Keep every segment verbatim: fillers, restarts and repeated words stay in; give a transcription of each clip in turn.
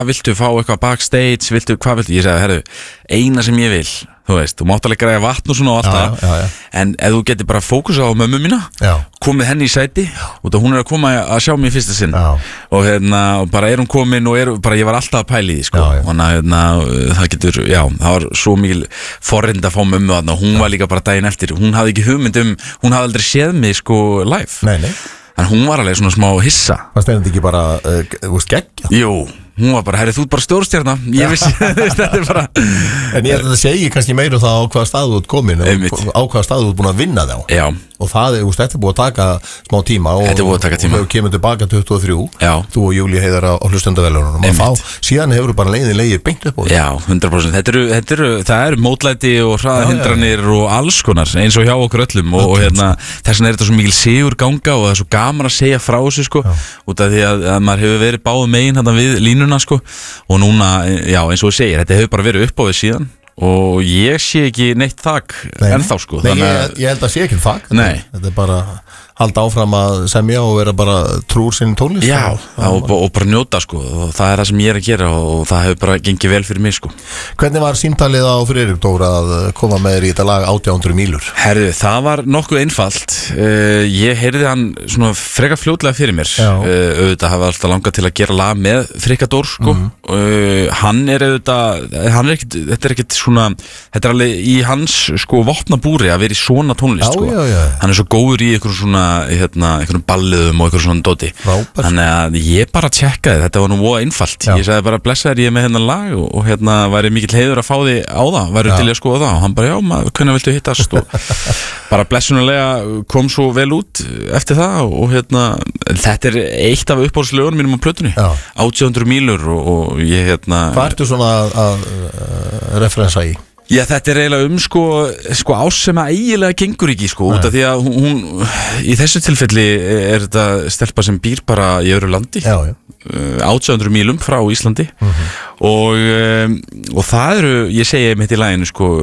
viltu fá eitthvað backstage, viltu, hvað viltu, ég segi, herru, eina sem ég vil, þú veist, þú mátt alveg græða vatn og svona og allt það, já, já, já. En ef þú getur bara fókusað á mömmu mína, já. komið henni í sæti, og það hún er að koma að sjá mér fyrsta sinn, já. og hérna, og bara er hún komin og er, bara ég var alltaf að pæla í því, sko, já, já. og hérna, það getur, já, það var svo mikil forrind að fá mömmu þarna, hún já. Var líka bara daginn eftir, hún hafði ekki hugmynd um, hún hafði aldrei séð mig, sko, live. Nei, nei. En hún var alveg svona smá hissa. Það stefndi ekki bara, uh, þú veist, geggja? Jú, hún var bara, herri, þú ert bara stjórnstjarna. Ég vissi, þetta er bara... En ég held að það segi kannski meira það á hvaða staðu þú ert komin, á hvaða staðu þú ert búin að vinna þá. Já. Og það, þú veist, þetta er búið að taka smá tíma og, þetta er búið að taka tíma. Og þau kemur tilbaka tuttugu og þrjú, já. Þú og Júlía Heiðar á hlustendavelunum. Og þá, síðan hefur bara leiðin leiðir beint upp á því. Já, hundrað prósent. Þetta eru, þetta eru, það eru mótlæti og hraðahindranir og alls konar, eins og hjá okkur öllum. Og, og hérna, þess vegna er þetta svo mikil sigur ganga og það er svo gaman að segja frá þessu, sko. Út af því að, að maður hefur verið báðum megin hérna við línuna, sko. Og núna, já, eins og þú segir, þetta hefur bara verið upp á við síðan. Og ég sé ekki neitt þak ennþá, sko. Nei, ég, ég held að sé ekki þak. Nei. Þetta er bara halda áfram að semja og vera bara trúr sinni tónlist. Já, og, og, og bara njóta, sko. Og það er það sem ég er að gera og það hefur bara gengið vel fyrir mig, sko. Hvernig var símtalið á Friðrik Dór að koma með þér í þetta lag átján hundruð mílur? Herðu, það var nokkuð einfalt. uh, Ég heyrði hann svona frekar fljótlega fyrir mér. uh, Auðvitað hafa alltaf langað til að gera lag með Frikka Dór, sko. mm. uh, Hann er auðvitað hann er ekkit, þetta er ekkit svona þetta er alveg í hans, sko, vopnabúri að vera í svona tónlist, já, sko. já, já. Hann er svo góður í einhverjum svona hérna, einhverjum balliðum og einhverjum svona dóti. Rápar. Þannig að ég bara tjekkaði, þetta var nú voða einfalt. Já. Ég sagði bara, blessaður, ég er með hérna lag og, og hérna væri mikill heiður að fá því á það, væri til að skoða það og hann bara, já, maður, hvernig viltu hittast og bara blessunulega kom svo vel út eftir það og, og hérna, þetta er eitt af uppáhaldslögunum mínum á plötunni, átján hundruð mílur og, og ég hérna hvað ertu svona að, að uh, referensa í? Já, þetta er eiginlega um sko, sko ás sem að eiginlega gengur ekki, sko, Nei. Út af því að hún, hún í þessu tilfelli er þetta stelpa sem býr bara í öðru landi, já, já. átján hundruð mílum frá Íslandi. mm-hmm. og, um, og það eru, ég segi mitt í laginu, sko,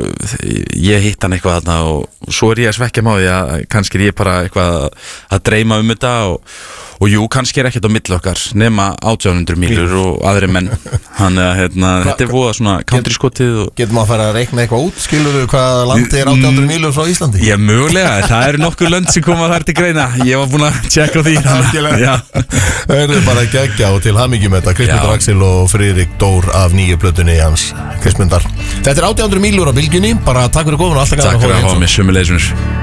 ég hitt hann eitthvað þarna og svo er ég að svekja máði að kannski er ég bara eitthvað að dreyma um þetta og Og jú, kannski er ekkert á milli okkar nema átján hundruð mílur og aðri menn. Þannig að hérna, þetta er voða svona countryskotið og... Getur maður að fara að reikna eitthvað út, skilur þú hvað landi er átján hundruð mílur frá Íslandi? Já, mögulega, það eru nokkur lönd sem koma þar til greina. Ég var búin að tjekka á því. Já. Það eru bara að gegja og til hamingju með þetta. Kristmundur Axel og Friðrik Dór af nýju plötunni hans Kristmundar. Þetta er átján hundruð mílur á bylgjunni, bara takk fyrir komuna. Takk fyrir að hafa mig, sömuleiðis.